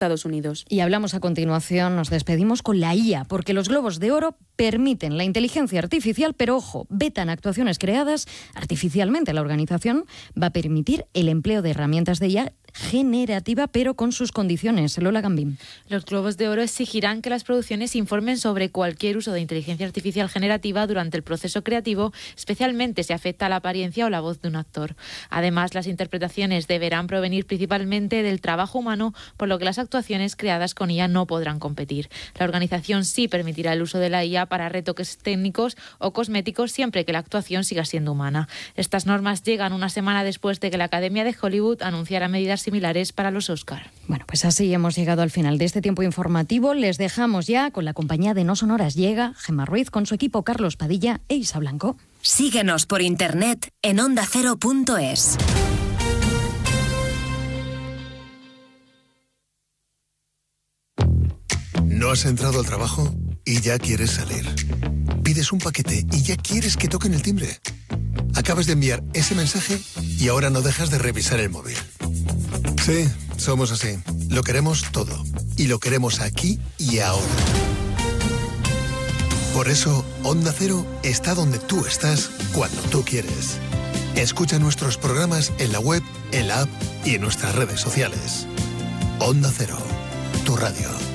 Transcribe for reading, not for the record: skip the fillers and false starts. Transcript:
Estados Unidos. Y hablamos a continuación, nos despedimos con la IA, porque los globos de oro permiten la inteligencia artificial, pero ojo, vetan actuaciones creadas artificialmente. La organización va a permitir el empleo de herramientas de IA generativa, pero con sus condiciones. Lola Gambín. Los globos de oro exigirán que las producciones informen sobre cualquier uso de inteligencia artificial generativa durante el proceso creativo, especialmente si afecta a la apariencia o la voz de un actor. Además, las interpretaciones deberán provenir principalmente del trabajo humano, por lo que las actuaciones creadas con IA no podrán competir. La organización sí permitirá el uso de la IA para retoques técnicos o cosméticos, siempre que la actuación siga siendo humana. Estas normas llegan una semana después de que la Academia de Hollywood anunciara medidas similares para los Oscar. Bueno, pues así hemos llegado al final de este tiempo informativo. Les dejamos ya con la compañía de No Sonoras. Llega Gemma Ruiz con su equipo, Carlos Padilla e Isa Blanco. Síguenos por internet en ondacero.es. ¿No has entrado al trabajo y ya quieres salir? Pides un paquete y ya quieres que toquen el timbre. Acabas de enviar ese mensaje y ahora no dejas de revisar el móvil. Sí, somos así. Lo queremos todo. Y lo queremos aquí y ahora. Por eso, Onda Cero está donde tú estás, cuando tú quieres. Escucha nuestros programas en la web, en la app y en nuestras redes sociales. Onda Cero, tu radio.